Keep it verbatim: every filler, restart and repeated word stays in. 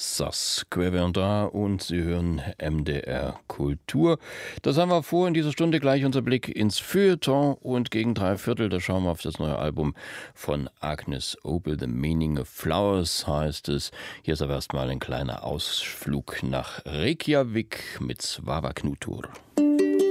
Sas Querventa und Sie hören M D R Kultur. Das haben wir vor in dieser Stunde gleich unser Blick ins Feuilleton und gegen drei Viertel, da schauen wir auf das neue Album von Agnes Opel, The Meaning of Flowers heißt es. Hier ist aber erstmal ein kleiner Ausflug nach Reykjavik mit Svava Knútur.